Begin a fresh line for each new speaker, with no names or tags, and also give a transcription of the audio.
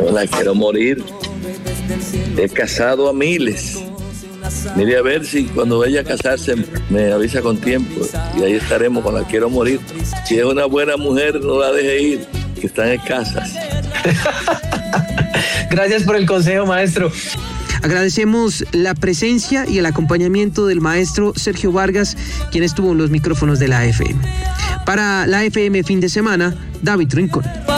La quiero morir. He casado a miles. Mire a ver si cuando vaya a casarse me avisa con tiempo y ahí estaremos con la quiero morir. Si es una buena mujer, no la deje ir, que están en casas.
Gracias por el consejo, maestro.
Agradecemos la presencia y el acompañamiento del maestro Sergio Vargas, quien estuvo en los micrófonos de la FM. Para la FM Fin de Semana, David Rincón.